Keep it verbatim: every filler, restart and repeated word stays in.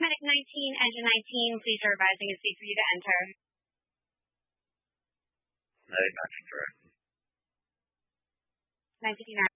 Medic nineteen, Engine nineteen, please are advising it's safe for you to enter. Medic nineteen, correct. nine fifty-nine.